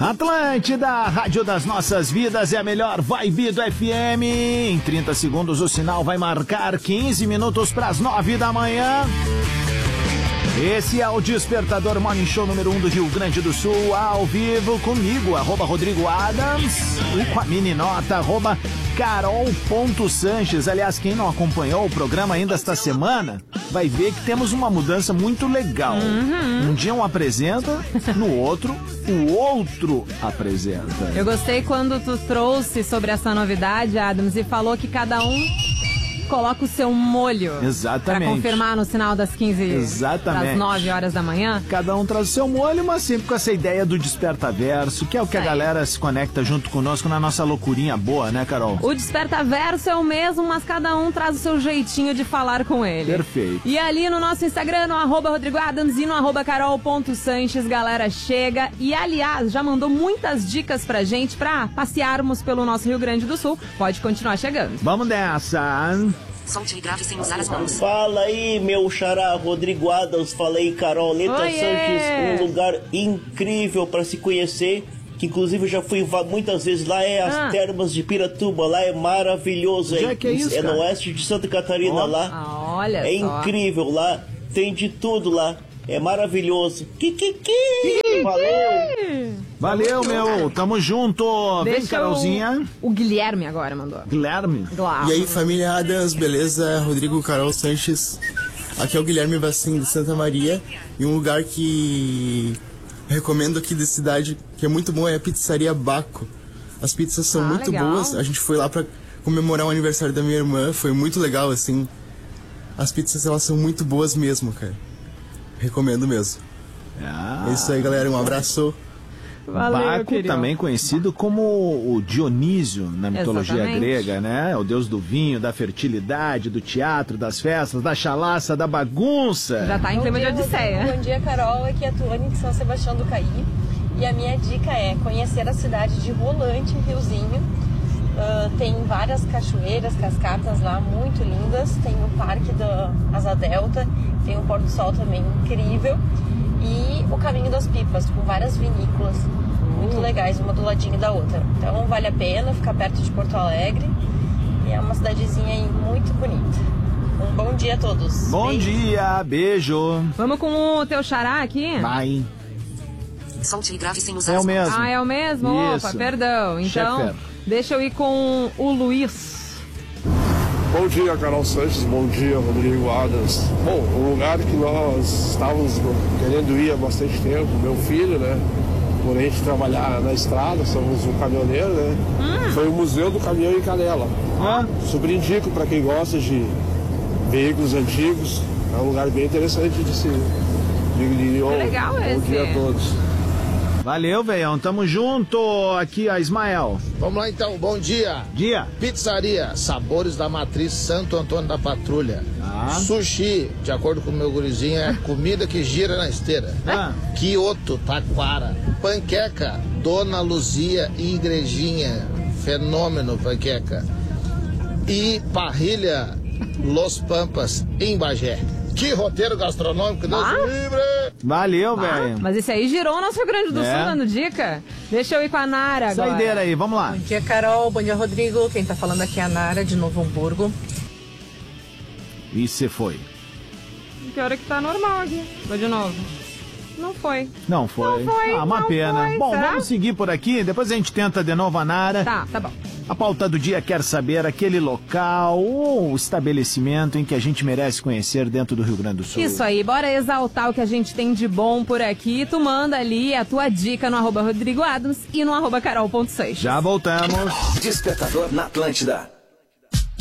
Atlântida, rádio das nossas vidas, é a melhor vibe do FM. Em 30 segundos o sinal vai marcar 15 minutos para as 9 da manhã. Esse é o Despertador Morning Show número 1 do Rio Grande do Sul, ao vivo comigo, @Rodrigo Adams, e com a meninota, @Carol.Sanches. Aliás, quem não acompanhou o programa ainda esta semana, vai ver que temos uma mudança muito legal. Um dia um apresenta, no outro, o outro apresenta. Eu gostei quando tu trouxe sobre essa novidade, Adams, e falou que cada um coloca o seu molho. Exatamente. Pra confirmar no sinal das 15 Exatamente. das 9 horas da manhã. Cada um traz o seu molho, mas sempre com essa ideia do Despertaverso, que é o que a galera se conecta junto conosco na nossa loucurinha boa, né, Carol? O Despertaverso é o mesmo, mas cada um traz o seu jeitinho de falar com ele. Perfeito. E ali no nosso Instagram, no @Rodrigo Adams e no @Carol.Sanches, galera chega. E aliás, já mandou muitas dicas pra gente pra passearmos pelo nosso Rio Grande do Sul. Pode continuar chegando. Vamos nessa. Solte e grave sem usar as mãos. Fala aí, meu xará, Rodrigo Adams. Fala aí, Carolita Sanches. Um lugar incrível para se conhecer, que inclusive eu já fui muitas vezes lá, é as Termas de Piratuba. Lá é maravilhoso. Já que é isso, no oeste de Santa Catarina lá. Olha é só. Incrível lá, tem de tudo lá. É maravilhoso. Valeu! Valeu, meu. Tamo junto. Vem, Carolzinha. O Guilherme agora mandou. Guilherme. E aí, família Adams, beleza? Rodrigo, Carol, Sanches. Aqui é o Guilherme Vassim de Santa Maria. E um lugar que recomendo aqui da cidade, que é muito bom, é a Pizzaria Baco. As pizzas são muito legal. boas. A gente foi lá pra comemorar o aniversário da minha irmã. Foi muito legal, assim. As pizzas, elas são muito boas mesmo, cara. Recomendo mesmo. É isso aí, galera. Um abraço. Valeu, Baco, querido. também conhecido como o Dionísio na mitologia Exatamente. grega, né? O deus do vinho, da fertilidade, do teatro, das festas, da chalaça, da bagunça. Já tá em clima de odisseia. Bom dia, Carol. Aqui é a Tuane de São Sebastião do Caí. E a minha dica é conhecer a cidade de Rolante, Riozinho. Tem várias cachoeiras, cascatas lá muito lindas. Tem o Parque da Asa Delta, tem o pôr do sol também incrível. E o Caminho das Pipas, com várias vinícolas muito legais, uma do ladinho da outra. Então vale a pena, ficar perto de Porto Alegre. E é uma cidadezinha aí muito bonita. Um bom dia a todos. Bom Beijo. dia, beijo. Vamos com o teu xará aqui? Vai. Solte e grave sem usar É o as mãos. mesmo. Ah, é o mesmo? Isso. Opa, perdão. Então, Sheffer. deixa eu ir com o Luiz. Bom dia, Carol Sanches. Bom dia, Rodrigo Adams. Bom, um lugar que nós estávamos querendo ir há bastante tempo, meu filho, né? Por a gente trabalhar na estrada, somos um caminhoneiro, né? Foi o Museu do Caminhão em Canela. Super indico para quem gosta de veículos antigos. É um lugar bem interessante de se... legal bom esse. dia a todos. Valeu, velhão. Tamo junto. Aqui, a Ismael. Vamos lá então, bom dia. Dia. Pizzaria, Sabores da Matriz Santo Antônio da Patrulha. Sushi, de acordo com o meu gurizinho, é comida que gira na esteira. Kyoto, Taquara. Panqueca, Dona Luzia e Igrejinha. Fenômeno, panqueca. E Parrilha, Los Pampas, em Bagé. Que roteiro gastronômico, Deus me livre! Valeu, velho. Mas esse aí girou o nosso Rio Grande do Sul dando dica. Deixa eu ir com a Nara agora. Saideira aí, vamos lá. Bom dia, Carol. Bom dia, Rodrigo. Quem tá falando aqui é a Nara, de Novo Hamburgo. E você foi? Pior é que tá normal aqui. Vou de novo. Não foi. Não foi. Não foi, uma não pena. foi, Bom, será? vamos seguir por aqui. Depois a gente tenta de novo a Nara. Tá bom. A pauta do dia quer saber aquele local ou estabelecimento em que a gente merece conhecer dentro do Rio Grande do Sul. Isso aí, bora exaltar o que a gente tem de bom por aqui. Tu manda ali a tua dica no @Rodrigo Adams e no @Carol.Sanches. Já voltamos. Despertador na Atlântida.